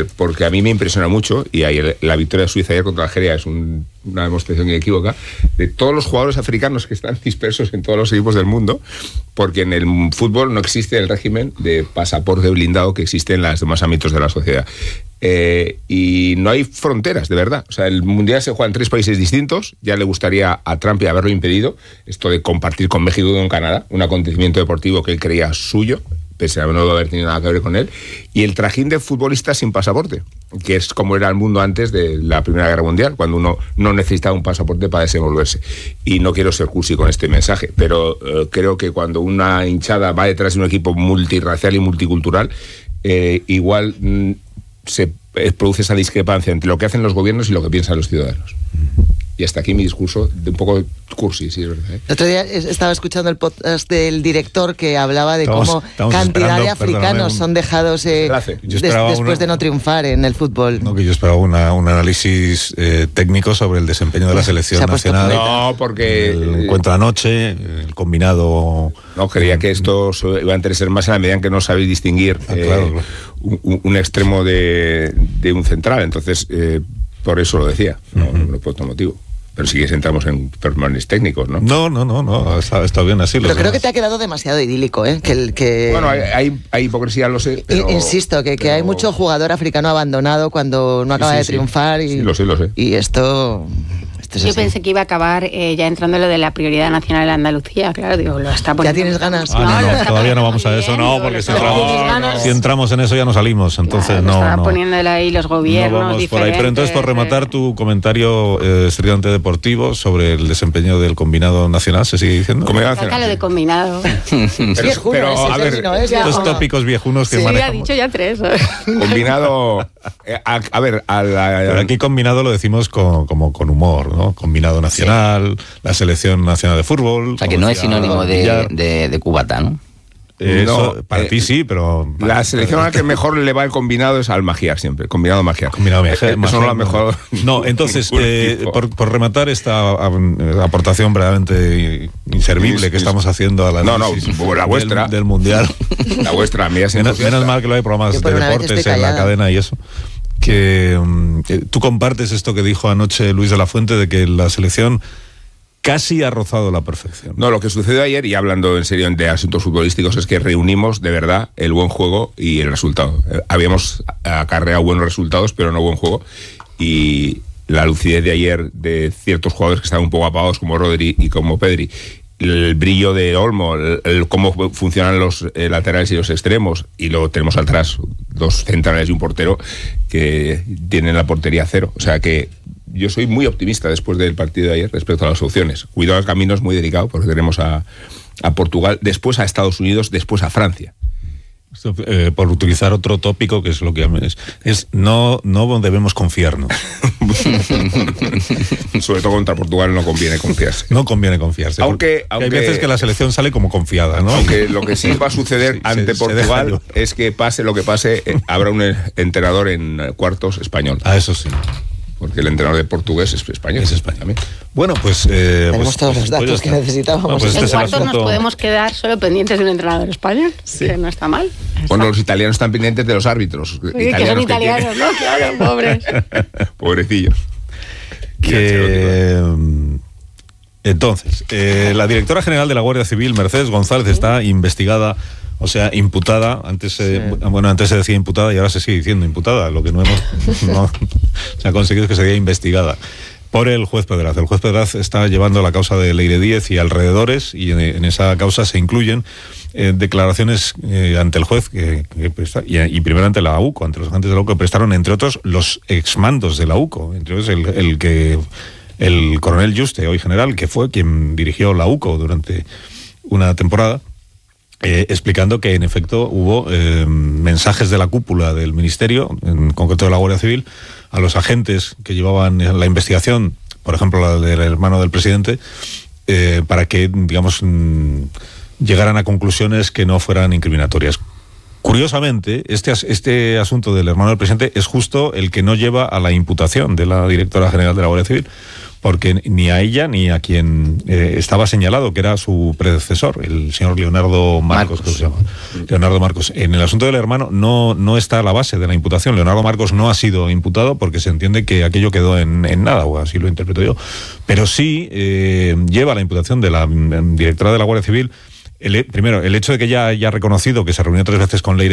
porque a mí me impresiona mucho, y ahí la victoria de Suiza ayer contra Algeria es una demostración inequívoca, de todos los jugadores africanos que están dispersos en todos los equipos del mundo, porque en el fútbol no existe el régimen de pasaporte blindado que existe en los demás ámbitos de la sociedad. Y no hay fronteras, de verdad. O sea, el Mundial se juega en 3 países distintos. Ya le gustaría a Trump haberlo impedido, esto de compartir con México y con Canadá un acontecimiento deportivo que él creía suyo, pese a no haber tenido nada que ver con él. Y el trajín de futbolistas sin pasaporte, que es como era el mundo antes de la Primera Guerra Mundial, cuando uno no necesitaba un pasaporte para desenvolverse. Y no quiero ser cursi con este mensaje, pero creo que cuando una hinchada va detrás de un equipo multirracial y multicultural, igual se produce esa discrepancia entre lo que hacen los gobiernos y lo que piensan los ciudadanos. Y hasta aquí mi discurso, de un poco cursi, sí, es verdad. El otro día estaba escuchando el podcast del director que hablaba de cómo cantidad de africanos son dejados después de no triunfar en el fútbol. No, que yo esperaba un análisis técnico sobre el desempeño de la selección nacional. No, porque el encuentro anoche, el combinado. No, creía que esto iba a interesar más en la medida en que no sabéis distinguir claro. Un extremo de un central. Entonces, por eso lo decía, no por otro motivo. Pero si quieres entramos en pormenores técnicos, ¿no? No, está bien así. Pero creo que te ha quedado demasiado idílico, ¿eh? Bueno, hay hipocresía, lo sé, pero... Insisto, que hay mucho jugador africano abandonado cuando no acaba de triunfar. Sí, lo sé. Y esto... Yo pensé que iba a acabar ya entrando lo de la prioridad nacional de Andalucía, claro, digo, lo está poniendo. ¿Ya tienes ganas? No, todavía no vamos a eso, porque si entramos en eso ya no salimos, entonces claro, está poniéndole ahí los gobiernos no vamos por ahí. Pero entonces, por rematar tu comentario estridente deportivo sobre el desempeño del combinado nacional, ¿se sigue diciendo? Sácalo de combinado. pero a ver, los tópicos viejunos que manejamos. Sí, ha dicho ya 3. Combinado, pero aquí combinado lo decimos como con humor, ¿no? Combinado nacional, la selección nacional de fútbol. O sea, que no es sinónimo de cubata, ¿no? Eso, para ti sí, pero... La selección a la que mejor le va el combinado es al Magiar siempre, combinado Magiar. Magiar. Eso no es mejor. No, entonces, por rematar esta aportación verdaderamente inservible que estamos haciendo a la la vuestra del Mundial. La vuestra, mía. Menos mal que lo hay programas de deportes en la cadena y eso. Que tú compartes esto que dijo anoche Luis de la Fuente de que la selección casi ha rozado la perfección. No, lo que sucedió ayer, y hablando en serio de asuntos futbolísticos, es que reunimos de verdad el buen juego y el resultado. Habíamos acarreado buenos resultados, pero no buen juego. Y la lucidez de ayer de ciertos jugadores que estaban un poco apagados, como Rodri y como Pedri, el brillo de Olmo, cómo funcionan los laterales y los extremos, y luego tenemos atrás 2 centrales y un portero que tienen la portería 0. O sea que yo soy muy optimista después del partido de ayer respecto a las opciones. Cuidado, el camino es muy delicado porque tenemos a Portugal, después a Estados Unidos, después a Francia. Por utilizar otro tópico que es lo que no debemos confiarnos. Sobre todo contra Portugal no conviene confiarse. No conviene confiarse. Aunque hay veces que la selección sale como confiada, ¿no? Aunque lo que sí va a suceder ante Portugal es que pase lo que pase, habrá un entrenador en cuartos español. Eso sí. Porque el entrenador de portugués es español. Es español. Bueno, pues... tenemos todos los datos que necesitábamos. En cuartos nos podemos quedar solo pendientes de un entrenador español, que no está mal. Bueno, los italianos están pendientes de los árbitros. Sí, que son italianos, ¿no? Claro, pobres. Pobrecillos. Entonces, la directora general de la Guardia Civil, Mercedes González, está investigada, o sea, imputada. Antes se decía imputada y ahora se sigue diciendo imputada. Lo que no se ha conseguido es que se diga investigada por el juez Pedraz. El juez Pedraz está llevando la causa de Leire Díez y alrededores, y en esa causa se incluyen declaraciones ante el juez y primero ante la AUCO, ante los agentes de la AUCO, que prestaron, entre otros, los exmandos de la AUCO, entre ellos el coronel Juste, hoy general, que fue quien dirigió la UCO durante una temporada, explicando que en efecto hubo mensajes de la cúpula del Ministerio, en concreto de la Guardia Civil, a los agentes que llevaban la investigación, por ejemplo la del hermano del presidente, para que, digamos, llegaran a conclusiones que no fueran incriminatorias. Curiosamente, este asunto del hermano del presidente es justo el que no lleva a la imputación de la directora general de la Guardia Civil, porque ni a ella ni a quien estaba señalado, que era su predecesor, el señor Leonardo Marcos, creo que se llama. Leonardo Marcos. En el asunto del hermano no está a la base de la imputación. Leonardo Marcos no ha sido imputado porque se entiende que aquello quedó en nada, o así lo interpreto yo. Pero sí lleva la imputación de la directora de la Guardia Civil. Primero, el hecho de que ella haya reconocido que se reunió 3 veces con Leire